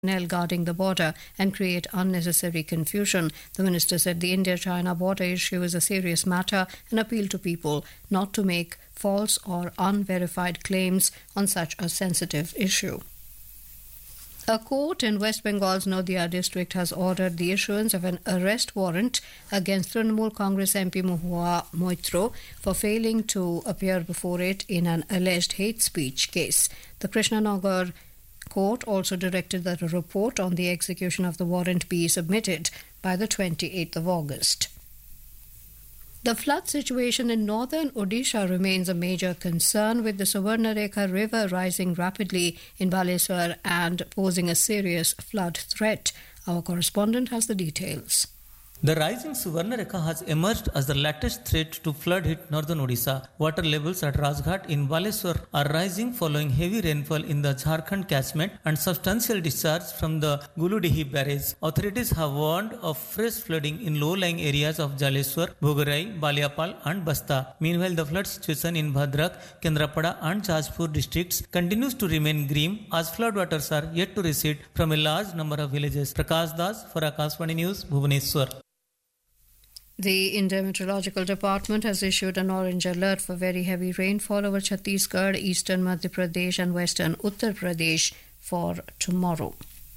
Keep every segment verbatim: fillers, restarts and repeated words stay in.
guarding the border and create unnecessary confusion. The minister said the India-China border issue is a serious matter and appealed to people not to make false or unverified claims on such a sensitive issue. A court in West Bengal's Nadia district has ordered the issuance of an arrest warrant against Trinamool Congress M P Mahua Moitro for failing to appear before it in an alleged hate speech case. The Krishnanagar court also directed that a report on the execution of the warrant be submitted by the twenty-eighth of August. The flood situation in northern Odisha remains a major concern, with the Subarnarekha River rising rapidly in Baleswar and posing a serious flood threat. Our correspondent has the details. The rising Subarnarekha has emerged as the latest threat to flood-hit northern Odisha. Water levels at Rajghat in Baleswar are rising following heavy rainfall in the Jharkhand catchment and substantial discharge from the Guludihi barrage. Authorities have warned of fresh flooding in low-lying areas of Jaleswar, Bhogarai, Baliapal and Basta. Meanwhile, the flood situation in Bhadrak, Kendrapada and Jajpur districts continues to remain grim as floodwaters are yet to recede from a large number of villages. Prakash Das for Akashvani News, Bhubaneswar. The Indian Meteorological Department has issued an orange alert for very heavy rainfall over Chhattisgarh, eastern Madhya Pradesh and western Uttar Pradesh for tomorrow.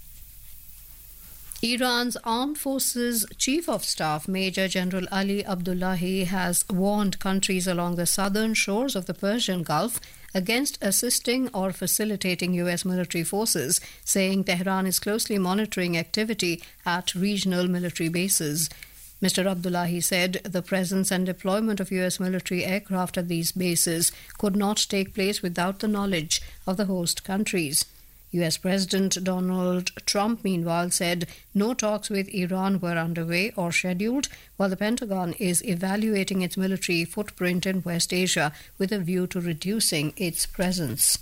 Iran's Armed Forces Chief of Staff Major General Ali Abdullahi has warned countries along the southern shores of the Persian Gulf against assisting or facilitating U S military forces, saying Tehran is closely monitoring activity at regional military bases. Mister Abdullahi said the presence and deployment of U S military aircraft at these bases could not take place without the knowledge of the host countries. U S President Donald Trump, meanwhile, said no talks with Iran were underway or scheduled, while the Pentagon is evaluating its military footprint in West Asia with a view to reducing its presence.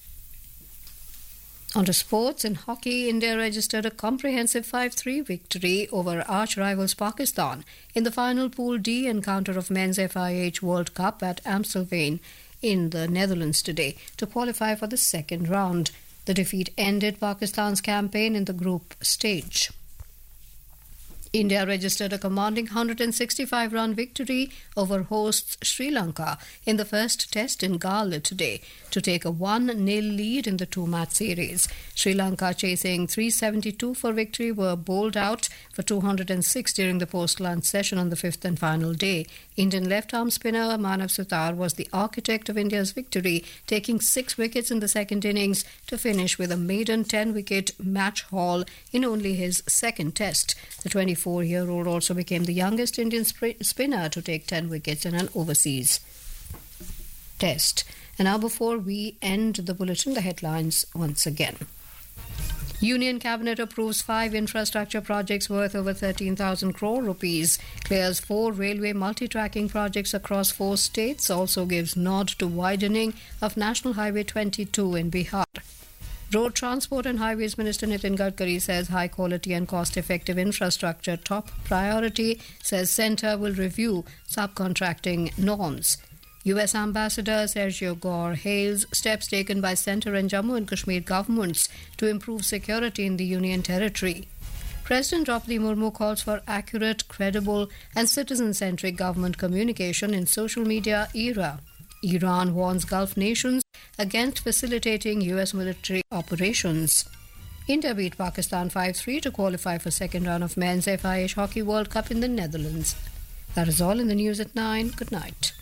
On to sports. In hockey, India registered a comprehensive five three victory over arch-rivals Pakistan in the final Pool D encounter of Men's F I H World Cup at Amstelveen in the Netherlands today to qualify for the second round. The defeat ended Pakistan's campaign in the group stage. India registered a commanding one hundred sixty-five run victory over hosts Sri Lanka in the first test in Galle today to take a one nil lead in the two-match series. Sri Lanka, chasing three seventy-two for victory, were bowled out for two hundred six during the post-lunch session on the fifth and final day. Indian left-arm spinner Manav Sutar was the architect of India's victory, taking six wickets in the second innings to finish with a maiden ten-wicket match haul in only his second test. The twenty-four-year-old also became the youngest Indian sp- spinner to take ten wickets in an overseas test. And now, before we end the bulletin, the headlines once again. Union Cabinet approves five infrastructure projects worth over thirteen thousand crore rupees, clears four railway multi-tracking projects across four states, also gives nod to widening of National Highway twenty-two in Bihar. Road Transport and Highways Minister Nitin Gadkari says high quality and cost-effective infrastructure top priority, says Centre will review subcontracting norms. U S Ambassador Sergio Gore hails steps taken by Centre and Jammu and Kashmir governments to improve security in the Union Territory. President Draupadi Murmu calls for accurate, credible and citizen-centric government communication in social media era. Iran warns Gulf nations against facilitating U S military operations. India beat Pakistan five three to qualify for second round of Men's F I H Hockey World Cup in the Netherlands. That is all in the news at nine. Good night.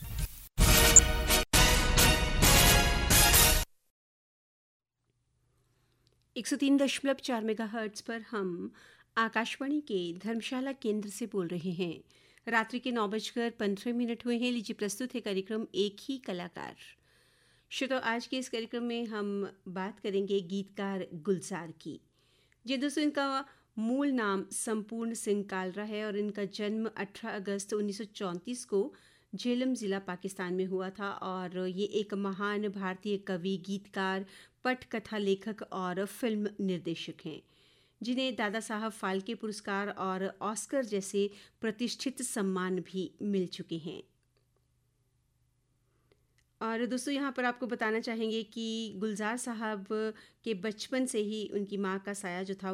एक सौ तीन दशमलव चार mega hertz पर हम आकाशवाणी के धर्मशाला केंद्र से बोल रहे हैं। रात्रि के नौ बजकर पंद्रह मिनट हुए हैं। लीजिए प्रस्तुत है कार्यक्रम एक ही कलाकार। श्रोताओ, आज के इस कार्यक्रम में हम बात करेंगे गीतकार गुलजार की। जी दोस्तों, इनका मूल नाम संपूर्ण सिंह कालरा है और इनका जन्म अठारह अगस्त उन्नीस सौ चौंतीस को झेलम ज़िला पाकिस्तान में हुआ था और ये एक महान भारतीय कवि, गीतकार, पटकथा लेखक और फिल्म निर्देशक हैं, जिन्हें दादा साहब फाल्के पुरस्कार और ऑस्कर जैसे प्रतिष्ठित सम्मान भी मिल चुके हैं। और दोस्तों, यहाँ पर आपको बताना चाहेंगे कि गुलजार साहब के बचपन से ही उनकी माँ का साया जो था